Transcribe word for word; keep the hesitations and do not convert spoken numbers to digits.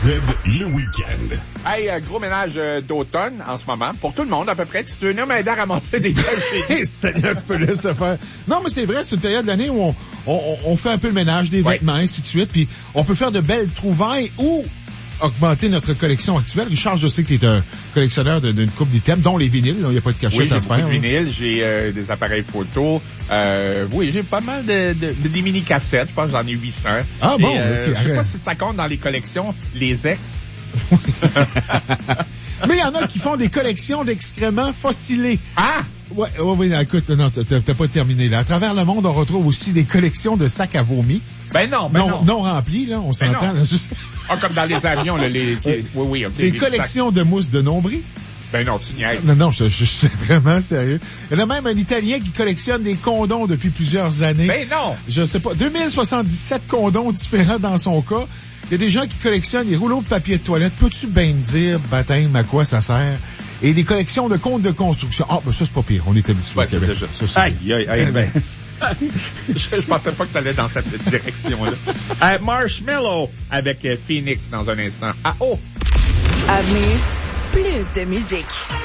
Z, le week-end. Hey, euh, gros ménage euh, d'automne en ce moment. Pour tout le monde, à peu près. Si tu veux venir m'aider à ramasser des pelles chez nous. Seigneur, tu peux laisser faire. Non, mais c'est vrai, c'est une période de l'année où on, on, on fait un peu le ménage des ouais. vêtements, ainsi de suite. Puis on peut faire de belles trouvailles ou augmenter notre collection actuelle. Richard, je sais que tu es un collectionneur d'une couple d'items, dont les vinyles. Il n'y a pas de cachette oui, à se faire. Oui, j'ai beaucoup de vinyles, j'ai euh, des appareils photo. Euh, oui, j'ai pas mal de, de, de des mini-cassettes. Je pense que j'en ai huit cents. Ah bon? Et, euh, okay, je sais pas si ça compte dans les collections, les ex. Mais il y en a qui font des collections d'excréments fossilés. Ah! Ouais, ouais, ouais, écoute, non, t'as, t'as pas terminé là. À travers le monde, on retrouve aussi des collections de sacs à vomi. Ben non, ben non. non. Non remplis, là, on ben s'entend. Là, juste... Ah, comme dans les avions, là, les, les... Oui, oui, OK. Des collections sacs. De mousse de nombril. Ben non, tu niaises. Non, non, je, je, je suis vraiment sérieux. Il y en a même un Italien qui collectionne des condoms depuis plusieurs années. Ben non! Je sais pas, deux mille soixante-dix-sept condoms différents dans son cas. Il y a des gens qui collectionnent des rouleaux de papier de toilette. Peux-tu bien me dire, baptême, à quoi ça sert? Et des collections de comptes de construction. Ah, ben ça, c'est pas pire. On est habitué. Ouais, c'est déjà ça. ça aïe, aïe, aïe, ben. je, je pensais pas que t'allais dans cette direction-là. Euh, Marshmello avec Phoenix dans un instant. Ah, oh! À venir, plus de musique.